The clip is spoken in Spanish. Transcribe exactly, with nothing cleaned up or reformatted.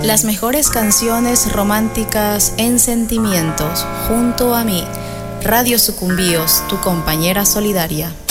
Las mejores canciones románticas en sentimientos, junto a mí. Radio Sucumbíos, tu compañera solidaria.